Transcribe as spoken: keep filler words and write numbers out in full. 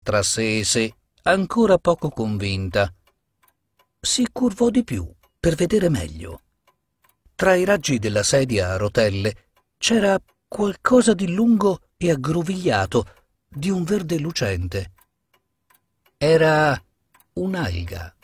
trassese, ancora poco convinta. Si curvò di più per vedere meglio. Tra i raggi della sedia a rotelle c'era qualcosa di lungo e aggrovigliato, di un verde lucente. Era un'alga.